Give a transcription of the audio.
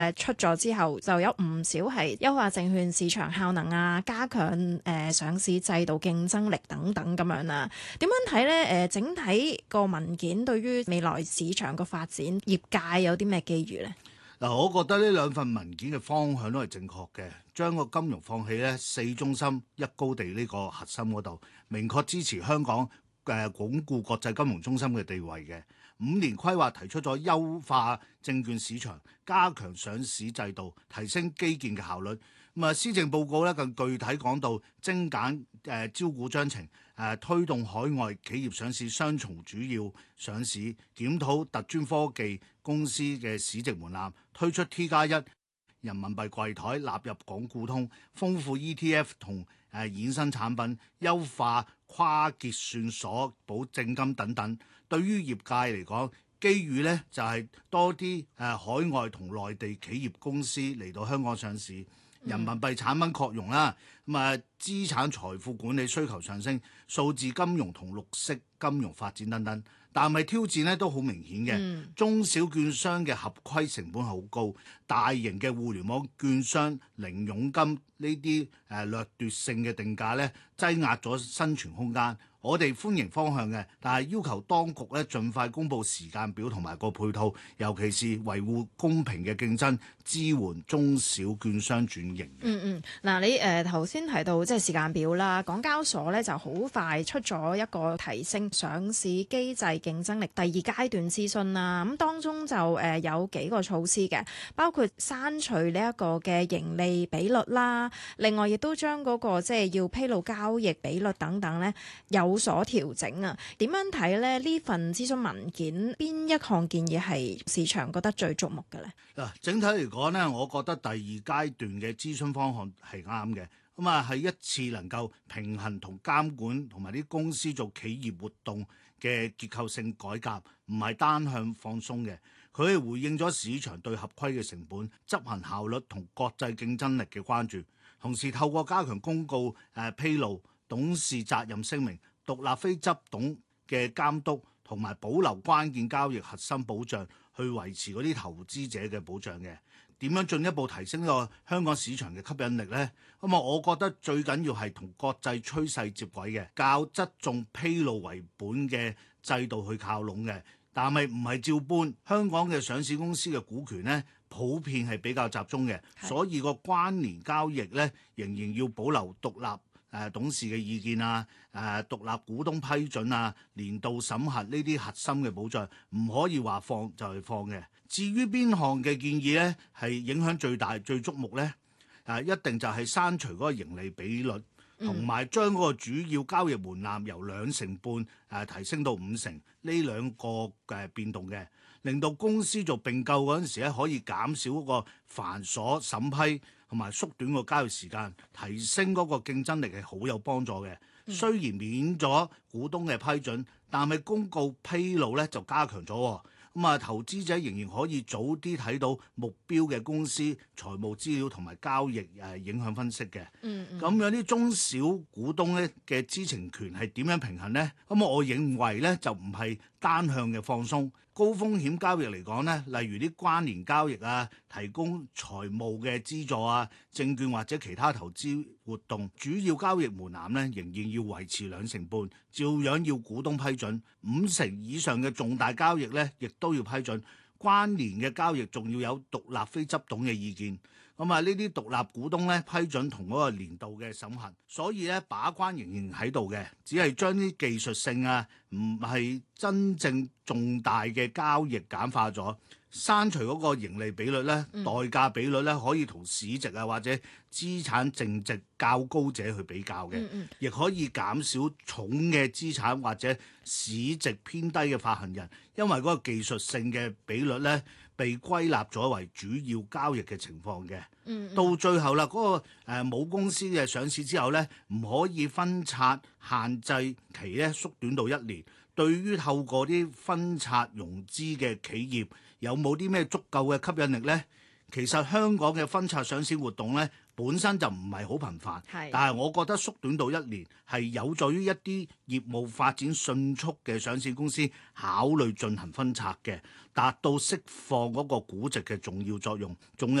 出咗之後，就有唔少係優化證券市場效能啊，加強上市制度競爭力等等咁樣啦。點樣睇呢？整體個文件對於未來市場個發展，業界有啲咩機遇呢？ 嗱，我覺得呢兩份文件嘅方向都係正確嘅，將個金融放棄咧四中心一高地呢個核心嗰度，明確支持香港鞏固國際金融中心嘅地位嘅。5年規劃提出咗優化證券市場，加強上市制度，提升基建嘅效率。施政報告咧更具體講到精簡招股章程，推動海外企業上市雙重主要上市，檢討特專科技公司嘅市值門檻，推出 T+1 人民幣櫃台納入港股通，豐富 ETF 同衍生產品，優化跨結算所保證金等等。對於業界嚟講，機遇咧就係多啲海外同內地企業公司嚟到香港上市。人民幣產品擴容啦，資產財富管理需求上升，數字金融同綠色金融發展等等，但係挑戰咧都好明顯嘅。中小券商嘅合規成本好高，大型嘅互聯網券商零佣金呢啲掠奪性嘅定價咧，擠壓咗生存空間。我哋歡迎方向嘅，但係要求當局咧盡快公布時間表同埋個配套，尤其是維護公平嘅競爭，支援中小券商轉型。 嗱，你頭先提到即係時間表啦，港交所咧就好快出咗一個提升上市機制競爭力第2階段諮詢啦。咁當中就有幾個措施嘅，包括刪除呢一個嘅盈利比率啦，另外亦都將嗰個即係要披露交易比率等等咧有所調整啊。點樣睇咧？呢份諮詢文件邊一項建議係市場覺得最矚目嘅咧？ 嗱，整體嚟講咧，我覺得第2階段嘅諮詢方向係啱嘅。係一次能夠平衡同監管同埋啲公司做企業活動嘅結構性改革，唔係單向放鬆嘅。佢係回應咗市場對合規嘅成本、執行效率同國際競爭力嘅關注，同時透過加強公告披露、董事責任聲明、獨立非執董嘅監督同埋保留關鍵交易核心保障，去維持嗰啲投資者嘅保障嘅。點樣進一步提升呢個香港市場嘅吸引力呢？我覺得最緊要係同國際趨勢接軌嘅，較側重披露為本嘅制度去靠攏嘅，但係唔係照搬。香港嘅上市公司嘅股權呢，普遍係比較集中嘅，所以個關聯交易呢，仍然要保留獨立董事嘅意見啊，獨立股東批准啊，年度審核呢啲核心嘅保障，唔可以話放就係放嘅。至於邊項嘅建議咧，係影響最大、最矚目咧？一定就係刪除嗰個盈利比率，同埋將嗰個主要交易門檻由2.5%提升到5%，呢兩個變動嘅，令到公司做併購嗰陣時咧，可以減少嗰個繁瑣審批，同埋縮短個交易時間，提升嗰個競爭力係好有幫助嘅。雖然免咗股東嘅批准，但係公告披露咧就加強咗。投資者仍然可以早啲睇到目標嘅公司財務資料同埋交易影響分析嘅。咁樣啲中小股東咧嘅知情權係點樣平衡呢？我認為咧就唔係單向嘅放鬆。高風險交易嚟講咧，例如啲關聯交易啊，提供財務嘅資助啊，證券或者其他投資活動，主要交易門檻咧仍然要維持2.5%，照樣要股東批准。5成以上嘅重大交易咧，亦都要批准。關聯嘅交易仲要有獨立非執董嘅意見。呢啲獨立股東咧批准同嗰個年度嘅審核，所以咧把關仍然喺度嘅，只係將啲技術性唔係真正重大嘅交易簡化咗。刪除嗰個盈利比率咧，代價比率咧可以同市值或者資產淨值較高者去比較嘅，亦可以減少重嘅資產或者市值偏低嘅發行人，因為嗰個技術性嘅比率咧被歸納咗為主要交易嘅情況嘅。到最後啦，嗰個母公司嘅上市之後咧，唔可以分拆限制期咧縮短到1年。對於透過啲分拆融資嘅企業，有冇啲咩足夠嘅吸引力呢？ 其實香港嘅分拆上市活動咧，本身就唔係好頻繁， 係但係我覺得縮短到1年係有助於一啲業務發展迅速嘅上市公司考慮進行分拆嘅，達到釋放嗰個估值嘅重要作用。仲